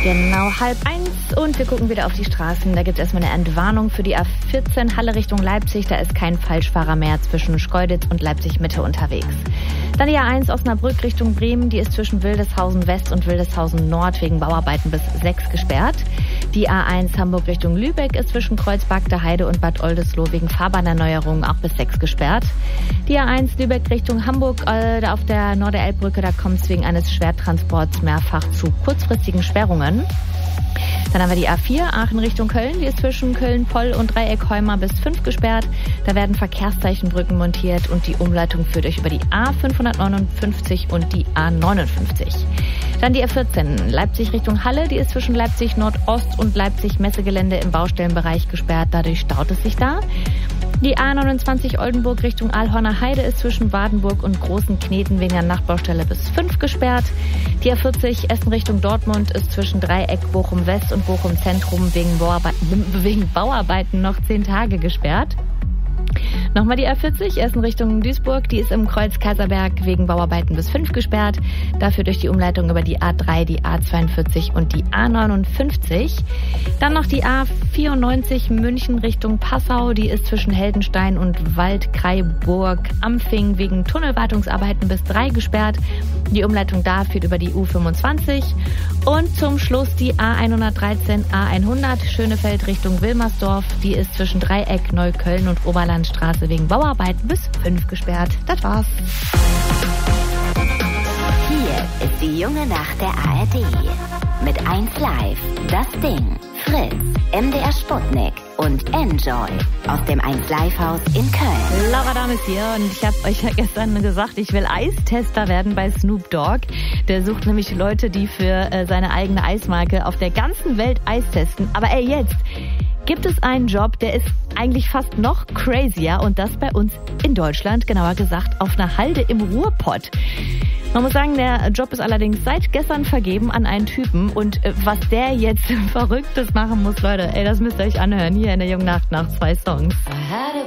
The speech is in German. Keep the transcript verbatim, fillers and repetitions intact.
Genau, halb eins und wir gucken wieder auf die Straßen. Da gibt es erstmal eine Entwarnung für die A vierzehn Halle Richtung Leipzig. Da ist kein Falschfahrer mehr zwischen Schkeuditz und Leipzig Mitte unterwegs. Dann die A eins Osnabrück Richtung Bremen. Die ist zwischen Wildeshausen West und Wildeshausen Nord wegen Bauarbeiten bis sechs gesperrt. Die A eins Hamburg Richtung Lübeck ist zwischen Kreuzberg, Heide und Bad Oldesloe wegen Fahrbahnerneuerungen auch bis sechs gesperrt. Die A eins Lübeck Richtung Hamburg äh, auf der Norderelbbrücke, da kommt es wegen eines Schwertransports mehrfach zu kurzfristigen Sperrungen. Dann haben wir die A vier Aachen Richtung Köln. Die ist zwischen Köln-Poll und Dreieck-Heuma bis fünf gesperrt. Da werden Verkehrszeichenbrücken montiert und die Umleitung führt euch über die A fünfhundertneunundfünfzig und die A neunundfünfzig. Dann die A vierzehn Leipzig Richtung Halle. Die ist zwischen Leipzig Nordost und Leipzig Messegelände im Baustellenbereich gesperrt. Dadurch staut es sich da. Die A neunundzwanzig Oldenburg Richtung Aalhorner Heide ist zwischen Wadenburg und Großen Kneten wegen der Nachtbaustelle bis fünf gesperrt. Die A vierzig Essen Richtung Dortmund ist zwischen Dreieck Bochum West und Bochum Zentrum wegen Bauarbeiten, wegen Bauarbeiten noch zehn Tage gesperrt. Nochmal die A vierzig Essen Richtung Duisburg. Die ist im Kreuz Kaiserberg wegen Bauarbeiten bis fünf gesperrt. Dafür durch die Umleitung über die A drei, die A zweiundvierzig und die A neunundfünfzig. Dann noch die A vierundneunzig München Richtung Passau. Die ist zwischen Heldenstein und Waldkraiburg-Ampfing wegen Tunnelwartungsarbeiten bis drei gesperrt. Die Umleitung da führt über die U fünfundzwanzig. Und zum Schluss die A hundertdreizehn A hundert Schönefeld Richtung Wilmersdorf. Die ist zwischen Dreieck, Neukölln und Oberlandstraße wegen Bauarbeiten bis fünf gesperrt. Das war's. Hier ist die junge Nacht der A R D. Mit eins Live, das Ding, Fritz, M D R Sputnik und Enjoy aus dem eins Live Haus in Köln. Laura Dahm ist hier und ich habe euch ja gestern gesagt, ich will Eistester werden bei Snoop Dogg. Der sucht nämlich Leute, die für äh, seine eigene Eismarke auf der ganzen Welt Eis testen. Aber ey, jetzt gibt es einen Job, der ist eigentlich fast noch crazier und das bei uns in Deutschland, genauer gesagt auf einer Halde im Ruhrpott. Man muss sagen, der Job ist allerdings seit gestern vergeben an einen Typen und äh, was der jetzt Verrücktes machen muss, Leute, ey, das müsst ihr euch anhören hier in der Jungen Nacht nach zwei Songs. I had a